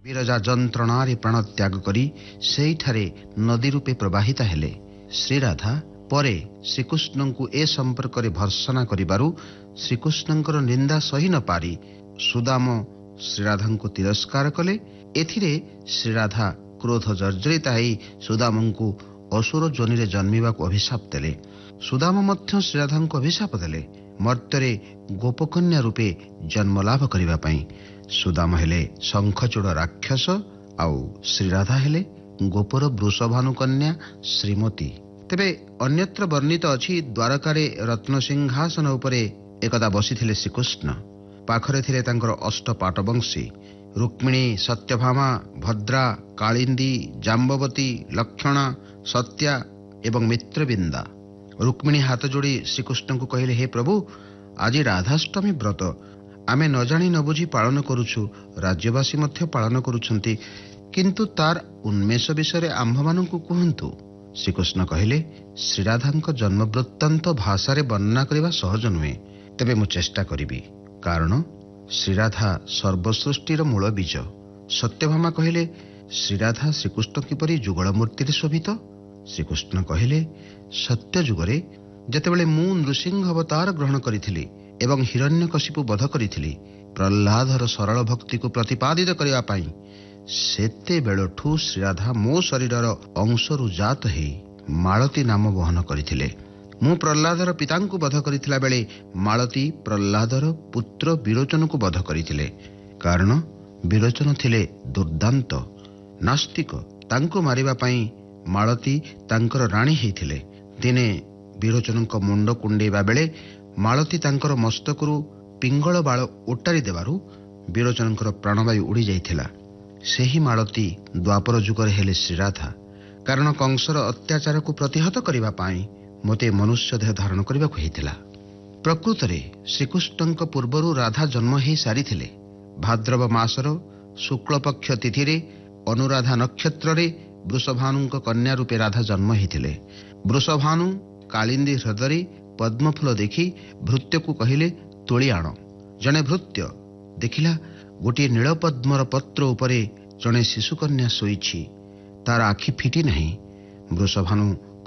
ବିରଜା ଯନ୍ତ୍ରଣାରେ ପ୍ରାଣତ୍ୟାଗ କରି ସେଇଠାରେ ନଦୀ ରୂପେ ପ୍ରବାହିତା ହେଲେ। ଶ୍ରୀରାଧା ପରେ ଶ୍ରୀକୃଷ୍ଣଙ୍କୁ ଏ ସମ୍ପର୍କରେ ଭର୍ତ୍ସନା କରିବାରୁ ଶ୍ରୀକୃଷ୍ଣଙ୍କର ନିନ୍ଦା ସହି ନ ପାରି ସୁଦାମ ଶ୍ରୀରାଧାଙ୍କୁ ତିରସ୍କାର କଲେ। ଏଥିରେ ଶ୍ରୀରାଧା କ୍ରୋଧ ଜର୍ଜରିତା ହେଇ ସୁଦାମଙ୍କୁ ଅସୁର ଯୋନିରେ ଜନ୍ମିବାକୁ ଅଭିଶାପ ଦେଲେ। ସୁଦାମ ମଧ୍ୟ ଶ୍ରୀରାଧାଙ୍କୁ ଅଭିଶାପ ଦେଲେ ମର୍ତ୍ତ୍ୟରେ ଗୋପକନ୍ୟା ରୂପେ ଜନ୍ମଲାଭ କରିବା ପାଇଁ। ସୁଦାମ ହେଲେ ଶଙ୍ଖଚୂଡ଼ ରାକ୍ଷସ ଆଉ ଶ୍ରୀରାଧା ହେଲେ ଗୋପର ବୃଷଭାନୁ କନ୍ୟା ଶ୍ରୀମତୀ। ତେବେ ଅନ୍ୟତ୍ର ବର୍ଣ୍ଣିତ ଅଛି, ଦ୍ୱାରକାରେ ରତ୍ନସିଂହାସନ ଉପରେ ଏକଦା ବସିଥିଲେ ଶ୍ରୀକୃଷ୍ଣ। ପାଖରେ ଥିଲେ ତାଙ୍କର ଅଷ୍ଟପାଟବଂଶୀ ରୁକ୍ମିଣୀ, ସତ୍ୟଭାମା, ଭଦ୍ରା, କାଳିନ୍ଦୀ, ଜାମ୍ବବତୀ, ଲକ୍ଷଣା, ସତ୍ୟା ଏବଂ ମିତ୍ରବିନ୍ଦା। ରୁକ୍ମିଣୀ ହାତ ଯୋଡ଼ି ଶ୍ରୀକୃଷ୍ଣଙ୍କୁ କହିଲେ, ହେ ପ୍ରଭୁ, ଆଜି ରାଧାଷ୍ଟମୀ ବ୍ରତ ଆମେ ନ ଜାଣି ନ ବୁଝି ପାଳନ କରୁଛୁ, ରାଜ୍ୟବାସୀ ମଧ୍ୟ ପାଳନ କରୁଛନ୍ତି, କିନ୍ତୁ ତାର ଉନ୍ମେଷ ବିଷୟରେ ଆମ୍ଭମାନଙ୍କୁ କୁହନ୍ତୁ। ଶ୍ରୀକୃଷ୍ଣ କହିଲେ, ଶ୍ରୀରାଧାଙ୍କ ଜନ୍ମ ବୃତ୍ତାନ୍ତ ଭାଷାରେ ବର୍ଣ୍ଣନା କରିବା ସହଜ ନୁହେଁ, ତେବେ ମୁଁ ଚେଷ୍ଟା କରିବି। କାରଣ ଶ୍ରୀରାଧା ସର୍ବସୃଷ୍ଟିର ମୂଳ ବୀଜ। ସତ୍ୟଭାମା କହିଲେ, ଶ୍ରୀରାଧା ଶ୍ରୀକୃଷ୍ଣ କିପରି ଯୁଗଳ ମୂର୍ତ୍ତିରେ ଶୋଭିତ? ଶ୍ରୀକୃଷ୍ଣ କହିଲେ, ସତ୍ୟ ଯୁଗରେ ଯେତେବେଳେ ମୁଁ ନୃସିଂହ ଅବତାର ଗ୍ରହଣ କରିଥିଲି ଏବଂ ହିରଣ୍ୟକଶିପୁ ବଧ କରିଥିଲି ପ୍ରହ୍ଲାଦର ସରଳ ଭକ୍ତିକୁ ପ୍ରତିପାଦିତ କରିବା ପାଇଁ, ସେତେବେଳଠୁ ଶ୍ରୀରାଧା ମୋ ଶରୀରର ଅଂଶରୁ ଜାତ ହେଇ ମାଳତୀ ନାମ ବହନ କରିଥିଲେ। ମୁଁ ପ୍ରହ୍ଲାଦର ପିତାଙ୍କୁ ବଧ କରିଥିଲା ବେଳେ ମାଳତୀ ପ୍ରହ୍ଲାଦର ପୁତ୍ର ବିରୋଚନକୁ ବଧ କରିଥିଲେ। କାରଣ ବିରୋଚନ ଥିଲେ ଦୁର୍ଦାନ୍ତ ନାସ୍ତିକ। ତାଙ୍କୁ ମାରିବା ପାଇଁ ମାଳତୀ ତାଙ୍କର ରାଣୀ ହେଇଥିଲେ। ଦିନେ ବିରୋଚନଙ୍କ ମୁଣ୍ଡ କୁଣ୍ଡେଇବା ବେଳେ ମାଳତୀ ତାଙ୍କର ମସ୍ତକରୁ ପିଙ୍ଗଳ ବାଳ ଓଟାରି ଦେବାରୁ ବିରୋଚନଙ୍କର ପ୍ରାଣବାୟୁ ଉଡ଼ି ଯାଇଥିଲା। ସେହି ମାଳତୀ ଦ୍ୱାପର ଯୁଗରେ ହେଲେ ଶ୍ରୀରାଧା। କାରଣ କଂସର ଅତ୍ୟାଚାରକୁ ପ୍ରତିହତ କରିବା ପାଇଁ ମୋତେ ମନୁଷ୍ୟ ଦେହ ଧାରଣ କରିବାକୁ ହେଇଥିଲା। ପ୍ରକୃତରେ ଶ୍ରୀକୃଷ୍ଣଙ୍କ ପୂର୍ବରୁ ରାଧା ଜନ୍ମ ହେଇ ସାରିଥିଲେ। ଭାଦ୍ରବ ମାସର ଶୁକ୍ଳପକ୍ଷ ତିଥିରେ ଅନୁରାଧା ନକ୍ଷତ୍ରରେ ବୃଷଭାନୁଙ୍କ କନ୍ୟା ରୂପେ ରାଧା ଜନ୍ମ ହେଇଥିଲେ। ବୃଷଭାନୁ କାଳିନ୍ଦୀ ହ୍ରଦରେ ପଦ୍ମଫୁଲ ଦେଖି ଭୃତ୍ୟକୁ କହିଲେ, ତୋଳି ଆଣ। ଜଣେ ଭୃତ୍ୟ ଦେଖିଲା ଗୋଟିଏ ନୀଳପଦ୍ମର ପତ୍ର ଉପରେ ଜଣେ ଶିଶୁକନ୍ୟା ଶୋଇଛି। ତାର ଆଖି ଫିଟି ନାହିଁ। ବୃଷଭାନୁ